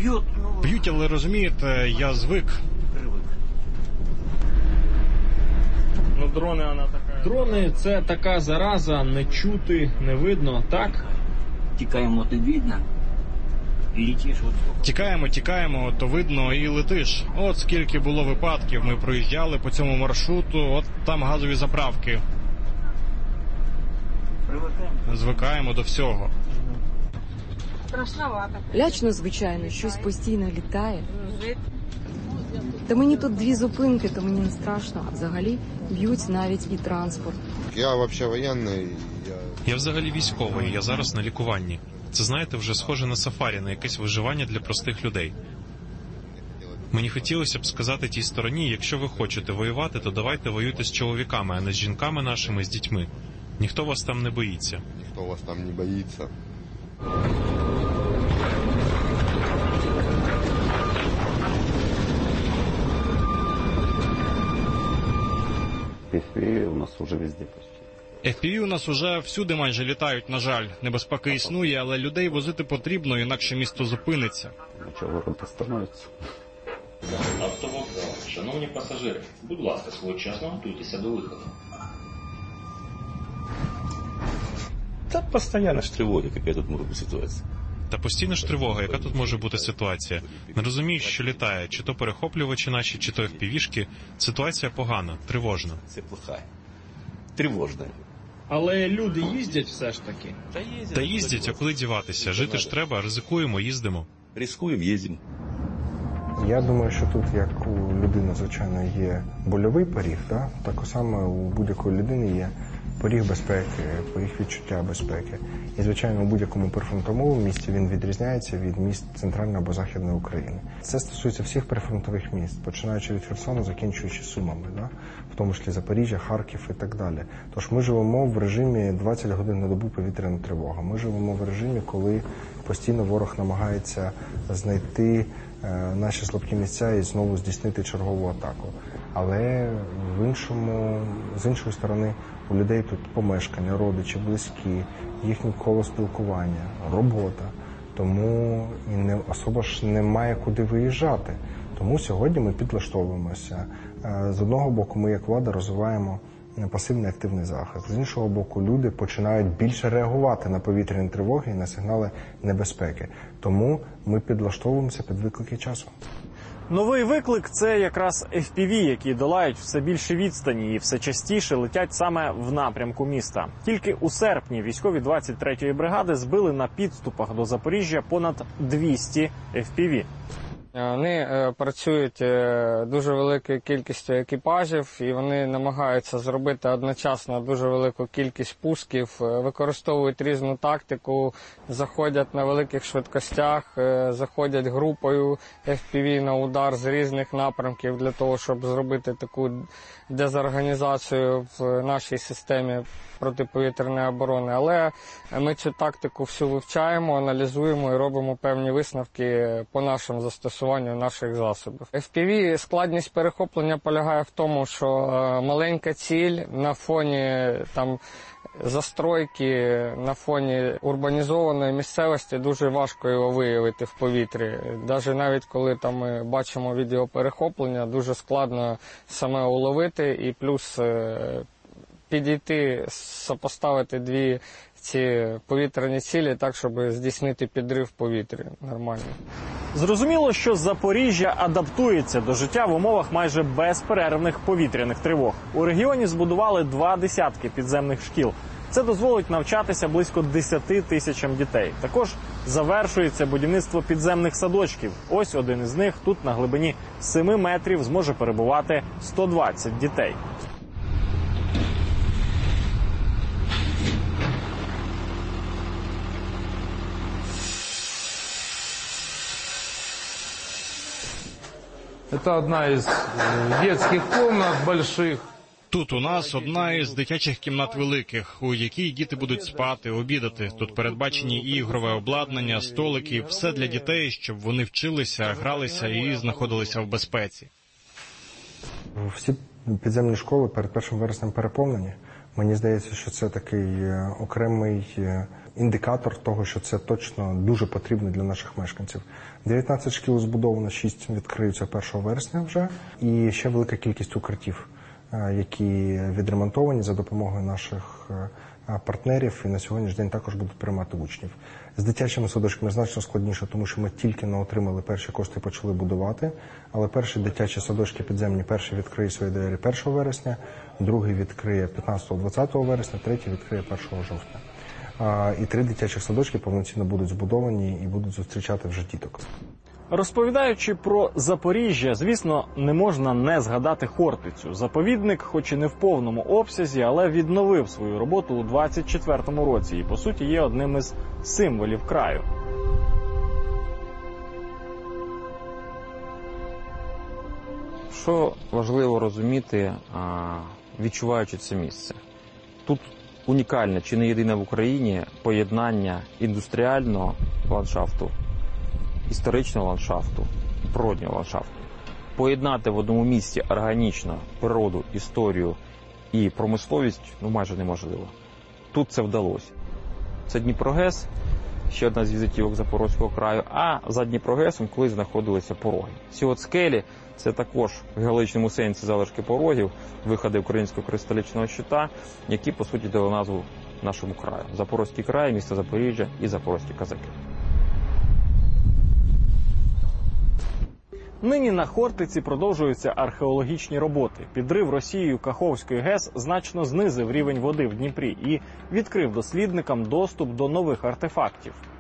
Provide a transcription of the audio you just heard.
Б'ють, але розумієте, я звик. Дрони – це така зараза, не чути, не видно, так? Тікаємо, то видно, і летиш. Тікаємо, то видно і летиш. От скільки було випадків, ми проїжджали по цьому маршруту, от там газові заправки. Звикаємо до всього. Лячно, звичайно, щось постійно літає. Та мені тут 2 зупинки, то мені не страшно. А взагалі б'ють навіть і транспорт. Я взагалі воєнний. Я взагалі військовий, я зараз на лікуванні. Це, знаєте, вже схоже на сафарі, на якесь виживання для простих людей. Мені хотілося б сказати тій стороні, якщо ви хочете воювати, то давайте воюйте з чоловіками, а не з жінками нашими, з дітьми. Ніхто вас там не боїться. Ніхто вас там не боїться. FPV у нас уже везде почти. FPV у нас уже всюди майже літають, на жаль. Небезпека існує, але людей возити потрібно, інакше місто зупиниться. Чого город остановиться? Автовокзал. Шановні пасажири, будь ласка, своєчасно готуйтеся до виходу. Та постійно ж тривога, яка тут може бути ситуація. Та постійно ж тривога, яка тут може бути ситуація. Не розумієш, що літає, чи то перехоплювачі наші, чи то FPV-шки. Ситуація погана, тривожна. Це плоха. Тривожна. Але люди їздять все ж таки. Та їздять, а коли діватися? Жити ж треба, ризикуємо, їздимо. Рискуємо, їздимо. Я думаю, що тут, як у людини, звичайно, є больовий поріг, так само у будь-якої людини є поріг безпеки, поріг відчуття безпеки. І, звичайно, у будь-якому прифронтовому місті він відрізняється від міст Центральної або Західної України. Це стосується всіх прифронтових міст, починаючи від Херсону, закінчуючи Сумами, в тому числі Запоріжжя, Харків і так далі. Тож ми живемо в режимі 20 годин на добу повітряна тривога. Ми живемо в режимі, коли постійно ворог намагається знайти наші слабкі місця і знову здійснити чергову атаку. Але з іншої сторони, у людей тут помешкання, родичі, близькі, їхнє коло спілкування, робота. Тому і особо ж немає куди виїжджати. Тому сьогодні ми підлаштовуємося. З одного боку, ми як влада розвиваємо пасивний активний захист. З іншого боку, люди починають більше реагувати на повітряні тривоги і на сигнали небезпеки. Тому ми підлаштовуємося під виклики часу. Новий виклик – це якраз FPV, які долають все більше відстані і все частіше летять саме в напрямку міста. Тільки у серпні військові 23-ї бригади збили на підступах до Запоріжжя понад 200 FPV. Вони працюють дуже великою кількістю екіпажів і вони намагаються зробити одночасно дуже велику кількість пусків, використовують різну тактику, заходять на великих швидкостях, заходять групою FPV на удар з різних напрямків для того, щоб зробити таку дезорганізацію в нашій системі протиповітряної оборони. Але ми цю тактику всю вивчаємо, аналізуємо і робимо певні висновки по нашому застосуванню наших засобів. FPV складність перехоплення полягає в тому, що маленька ціль на фоні застройки, на фоні урбанізованої місцевості дуже важко його виявити в повітрі. Навіть коли ми бачимо відеоперехоплення, дуже складно саме уловити і плюс підійти, сопоставити дві ці повітряні цілі так, щоб здійснити підрив в повітрі нормально. Зрозуміло, що Запоріжжя адаптується до життя в умовах майже безперервних повітряних тривог. У регіоні збудували 20 підземних шкіл. Це дозволить навчатися близько 10 тисячам дітей. Також завершується будівництво підземних садочків. Ось один із них тут на глибині 7 метрів зможе перебувати 120 дітей. Это одна из детских комнат больших. Тут у нас одна із дитячих кімнат великих, у якій діти будуть спати, обідати. Тут передбачені ігрове обладнання, столики, все для дітей, щоб вони вчилися, гралися і знаходилися в безпеці. Всі підземні школи перед 1 вереснем переповнені. Мені здається, що це такий окремий індикатор того, що це точно дуже потрібно для наших мешканців. 19 шкіл збудовано, 6 відкриються 1 вересня вже. І ще велика кількість укриттів, які відремонтовані за допомогою наших партнерів і на сьогоднішній день також будуть приймати учнів. З дитячими садочками значно складніше, тому що ми тільки не отримали перші кошти і почали будувати, але перші дитячі садочки підземні, перший відкриє свої двері 1 вересня, другий відкриє 15-20 вересня, третій відкриє 1 жовтня. І 3 дитячих садочки повноцінно будуть збудовані і будуть зустрічати вже діток. Розповідаючи про Запоріжжя, звісно, не можна не згадати Хортицю. Заповідник, хоч і не в повному обсязі, але відновив свою роботу у 24-му році і, по суті, є одним із символів краю. Що важливо розуміти, відчуваючи це місце? Тут унікальне, чи не єдине в Україні, поєднання індустріального ландшафту, історичного ландшафту, природнього ландшафту. Поєднати в одному місці органічно природу, історію і промисловість майже неможливо. Тут це вдалося. Це Дніпрогес, ще одна з візитівок Запорозького краю, а за Дніпрогесом колись знаходилися пороги. Ці от скелі – це також в геологічному сенсі залишки порогів, виходи українського кристалічного щита, які, по суті, дали назву нашому краю. Запорозький край, місто Запоріжжя і запорозькі козаки. Нині на Хортиці продовжуються археологічні роботи. Підрив Росією Каховської ГЕС значно знизив рівень води в Дніпрі і відкрив дослідникам доступ до нових артефактів.